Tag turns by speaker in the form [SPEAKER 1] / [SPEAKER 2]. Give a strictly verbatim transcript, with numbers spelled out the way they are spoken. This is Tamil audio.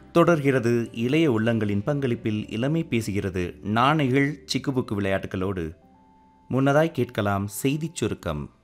[SPEAKER 1] தொடர்கிறது இளைய உள்ளங்களின் பங்களிப்பில் இளமை பேசுகிறது நாணைகள் சிக்குபுக்கு விளையாட்டுகளோடு. முன்னதாய் கேட்கலாம் செய்திச் சுருக்கம்.